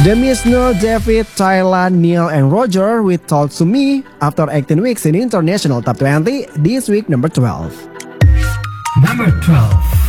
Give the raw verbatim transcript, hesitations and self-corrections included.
Demis Nur, David, Tyla, Neil, and Roger with Talk to Me after eighteen weeks in International Top twenty, this week number twelve. Number twelve.